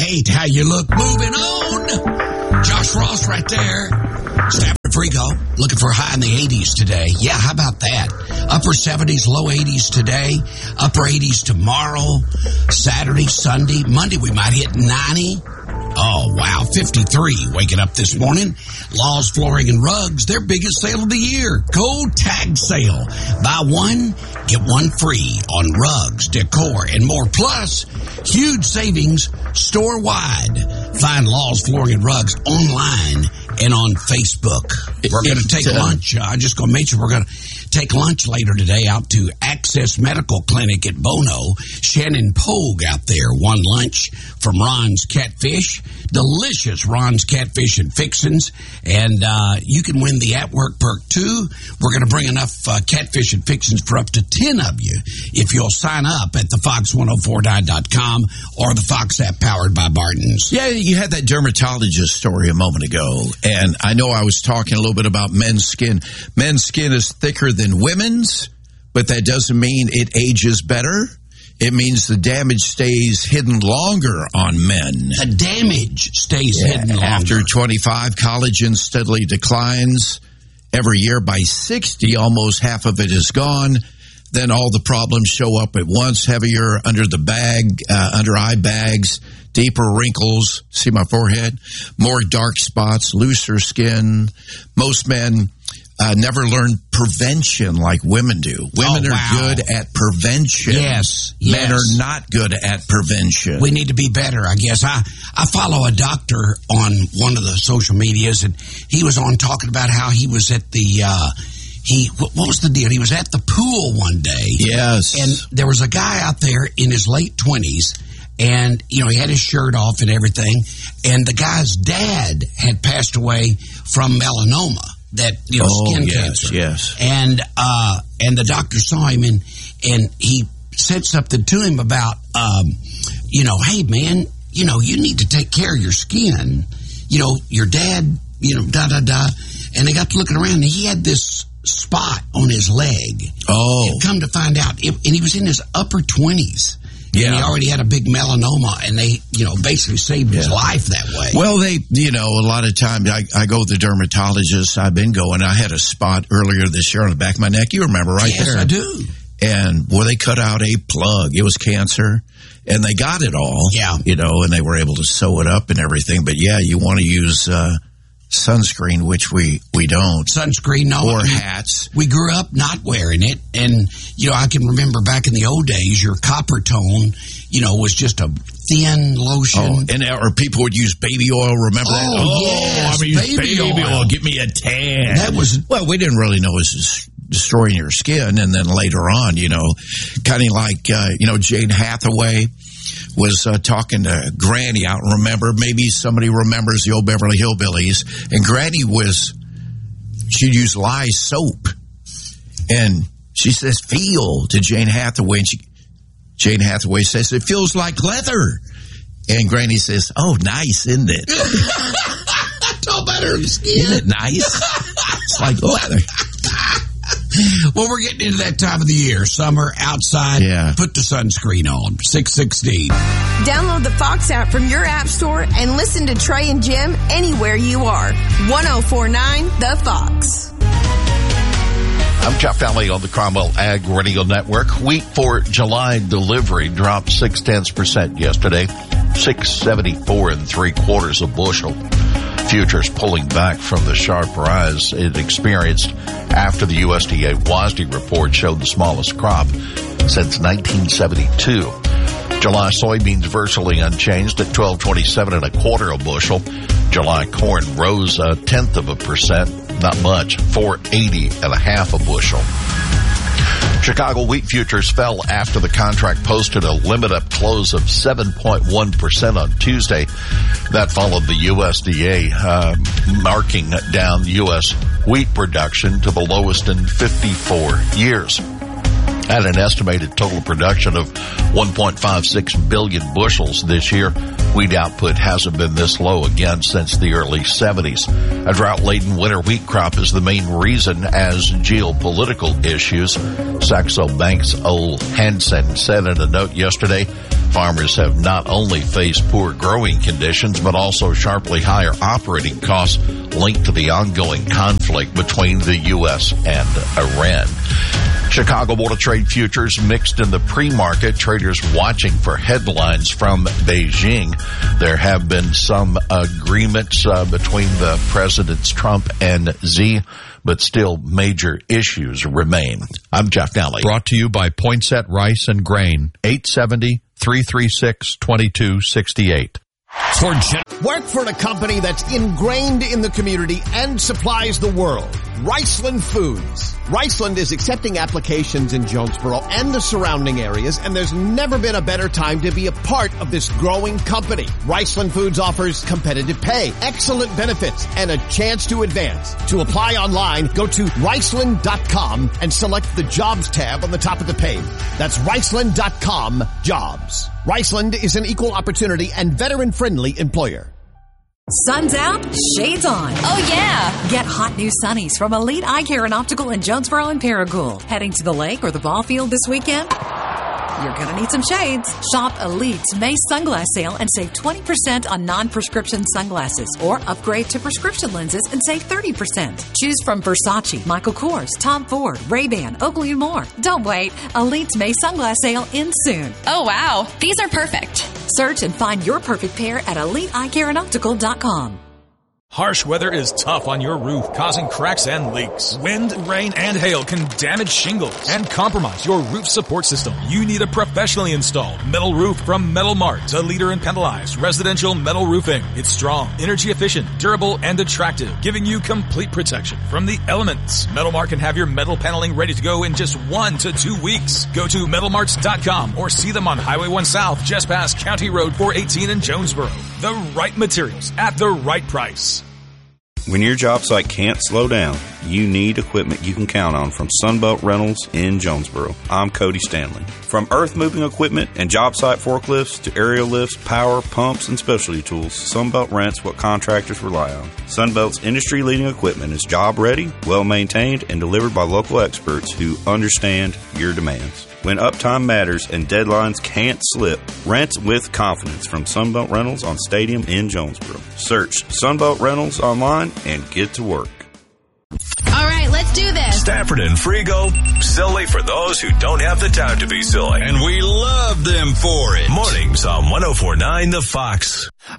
hate how you look. Moving on. Josh Ross right there. Stafford Frigo looking for a high in the 80s today. Yeah, how about that? Upper 70s, low 80s today. Upper 80s tomorrow. Saturday, Sunday. Monday we might hit 90. Oh, wow. 53 waking up this morning. Laws Flooring and Rugs, their biggest sale of the year. Gold tag sale. Buy one, get one free on rugs, decor, and more. Plus, huge savings store-wide. Find Laws Flooring and Rugs online and on Facebook. We're going to take lunch. I'm just going to mention we're going to take lunch later today out to Access Medical Clinic at Bono. Shannon Pogue out there. One lunch from Ron's Catfish. Delicious Ron's Catfish and Fixins. And you can win the at-work perk, too. We're going to bring enough Catfish and Fixins for up to 10 of you if you'll sign up at thefox1049.com or the Fox app powered by Barton's. Yeah, you had that dermatologist story a moment ago. And I know I was talking a little bit about men's skin. Men's skin is thicker than women's, but that doesn't mean it ages better. It means the damage stays hidden longer on men. The damage stays hidden longer. After 25, collagen steadily declines every year by 60. Almost half of it is gone. Then all the problems show up at once. Heavier under the bag, under eye bags, deeper wrinkles. See my forehead? More dark spots, looser skin. Most men never learn prevention like women do. Women are good at prevention. Yes. Men are not good at prevention. We need to be better, I guess. I follow a doctor on one of the social medias, and he was on talking about how he was at the what was the deal? He was at the pool one day. Yes. And there was a guy out there in his late 20s, and, you know, he had his shirt off and everything, and the guy's dad had passed away from melanoma. That, you know, skin cancer. Yes. And the doctor saw him and he said something to him about, you know, hey man, you know, you need to take care of your skin. You know, your dad, you know, And they got to looking around and he had this spot on his leg. Oh. And come to find out, and he was in his upper 20s. Yeah. And he already had a big melanoma, and they, you know, basically saved his life that way. Well, they, you know, a lot of times I go to the dermatologist. I've been going. I had a spot earlier this year on the back of my neck. You remember right there. Yes, I do. And, well, they cut out a plug. It was cancer, and they got it all. Yeah. You know, and they were able to sew it up and everything. But, yeah, you want to use sunscreen, which we don't. Sunscreen, no. Or hats. We grew up not wearing it. And, you know, I can remember back in the old days, your copper tone, you know, was just a thin lotion. Oh, and or people would use baby oil, remember that? Oh, yes, I'm going to use baby oil. Give me a tan. That was... Well, we didn't really know it was destroying your skin. And then later on, you know, kind of like, you know, Jane Hathaway was talking to Granny. I don't remember. Maybe somebody remembers the old Beverly Hillbillies. And Granny she'd use lye soap. And she says, feel to Jane Hathaway. And Jane Hathaway says, it feels like leather. And Granny says, oh, nice, isn't it? It's all better in the skin. Isn't it nice? It's like leather. Well, we're getting into that time of the year. Summer, outside. Yeah. Put the sunscreen on. 6:16. Download the Fox app from your app store and listen to Trey and Jim anywhere you are. 1049 The Fox. I'm Jeff Alley on the Cromwell Ag Radio Network. Wheat for July delivery dropped 0.6% yesterday, 6.74 3/4 a bushel. Futures pulling back from the sharp rise it experienced after the USDA WASDE report showed the smallest crop since 1972. July soybeans virtually unchanged at 12.27 1/4 a bushel. July corn rose 0.1%, not much, 4.80 1/2 a bushel. Chicago wheat futures fell after the contract posted a limit-up close of 7.1% on Tuesday. That followed the USDA marking down U.S. wheat production to the lowest in 54 years. At an estimated total production of 1.56 billion bushels this year, wheat output hasn't been this low again since the early 70s. A drought-laden winter wheat crop is the main reason, as geopolitical issues. Saxo Bank's Ole Hansen said in a note yesterday, farmers have not only faced poor growing conditions, but also sharply higher operating costs linked to the ongoing conflict between the U.S. and Iran. Chicago Board of Trade futures mixed in the pre-market. Traders watching for headlines from Beijing. There have been some agreements between the presidents Trump and Xi, but still major issues remain. I'm Jeff Nally. Brought to you by Poinsett Rice and Grain, 870-336-2268. Work for a company that's ingrained in the community and supplies the world. Riceland Foods. Riceland is accepting applications in Jonesboro and the surrounding areas, and there's never been a better time to be a part of this growing company. Riceland Foods offers competitive pay, excellent benefits, and a chance to advance. To apply online, go to Riceland.com and select the Jobs tab on the top of the page. That's Riceland.com Jobs. Riceland is an equal opportunity and veteran-friendly employer. Sun's out, shades on. Oh, yeah. Get hot new sunnies from Elite Eye Care and Optical in Jonesboro and Paragould. Heading to the lake or the ball field this weekend? You're going to need some shades. Shop Elite's May sunglass sale and save 20% on non-prescription sunglasses, or upgrade to prescription lenses and save 30%. Choose from Versace, Michael Kors, Tom Ford, Ray-Ban, Oakley, and more. Don't wait. Elite's May sunglass sale ends soon. Oh, wow. These are perfect. Search and find your perfect pair at EliteEyeCareandOptical.com. Harsh weather is tough on your roof, causing cracks and leaks. Wind, rain, and hail can damage shingles and compromise your roof support system. You need a professionally installed metal roof from Metal Mart, a leader in panelized residential metal roofing. It's strong, energy efficient, durable, and attractive, giving you complete protection from the elements. Metal Mart can have your metal paneling ready to go in just 1 to 2 weeks. Go to metalmarts.com or see them on Highway 1 South, just past County Road 418 in Jonesboro. The right materials at the right price. When your job site can't slow down, you need equipment you can count on from Sunbelt Rentals in Jonesboro. I'm Cody Stanley. From earth moving equipment and job site forklifts to aerial lifts, power, pumps, and specialty tools, Sunbelt rents what contractors rely on. Sunbelt's industry-leading equipment is job-ready, well-maintained, and delivered by local experts who understand your demands. When uptime matters and deadlines can't slip, rent with confidence from Sunbelt Rentals on Stadium in Jonesboro. Search Sunbelt Rentals online and get to work. All right, let's do this. Stafford and Frigo, silly for those who don't have the time to be silly. And we love them for it. Mornings on 104.9 The Fox.